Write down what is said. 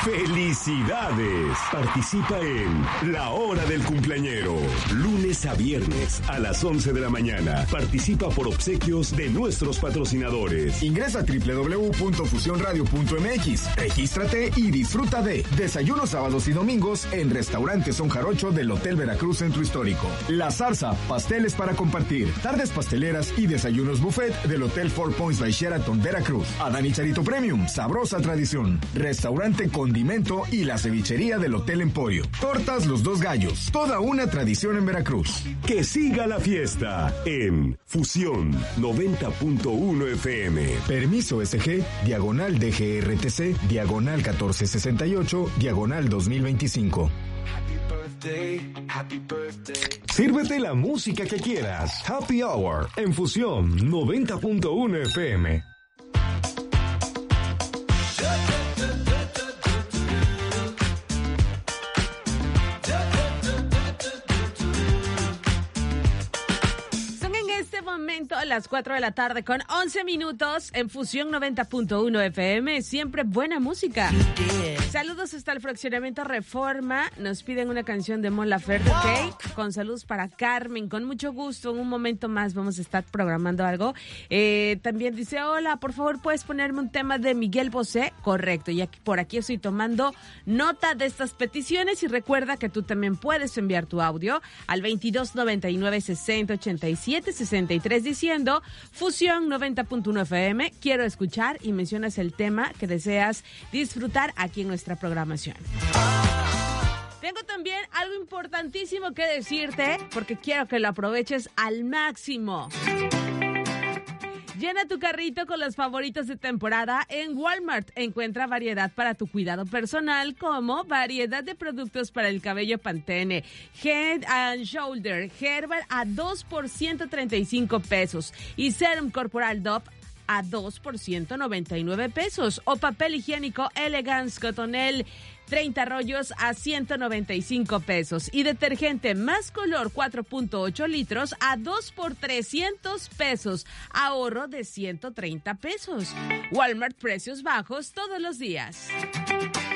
¡Felicidades! Participa en La Hora del Cumpleañero. Lunes a viernes a las 11 de la mañana. Participa por obsequios de nuestros patrocinadores. Ingresa a www.fusionradio.mx. Regístrate y disfruta de desayunos sábados y domingos en Restaurante Son Jarocho del Hotel Veracruz Centro Histórico. La Zarza, pasteles para compartir. Tardes pasteleras y desayunos buffet del Hotel Four Points by Sheraton Veracruz. Adán y Charito Premium, sabrosa tradición. Restaurante Condimento y la cevichería del Hotel Emporio. Tortas Los Dos Gallos, toda una tradición en Veracruz. Que siga la fiesta en Fusión 90.1 FM. Permiso SG, diagonal DGRTC, diagonal 1468, diagonal 2025. Sírvete la música que quieras. Happy Hour en Fusión 90.1 FM. A las 4 de la tarde con 11 minutos en Fusión 90.1 FM. Siempre buena música. Saludos hasta el fraccionamiento Reforma. Nos piden una canción de Mon Laferte, ¿ok? Con saludos para Carmen. Con mucho gusto. En un momento más vamos a estar programando algo. También dice, hola, por favor, ¿puedes ponerme un tema de Miguel Bosé? Correcto. Y aquí, por aquí estoy tomando nota de estas peticiones. Y recuerda que tú también puedes enviar tu audio al 2299 60 87 63 diciendo Fusión 90.1 FM, quiero escuchar, y mencionas el tema que deseas disfrutar aquí en nuestra programación. Tengo también algo importantísimo que decirte porque quiero que lo aproveches al máximo. Llena tu carrito con los favoritos de temporada en Walmart. Encuentra variedad para tu cuidado personal, como variedad de productos para el cabello Pantene, Head and Shoulder, Herbal a 2 por 135 pesos y Serum Corporal Dove a 2 por 199 pesos. O papel higiénico Elegance Cotonel 30 rollos a 195 pesos. Y detergente Más Color 4.8 litros a 2 por 300 pesos. Ahorro de 130 pesos. Walmart, precios bajos todos los días.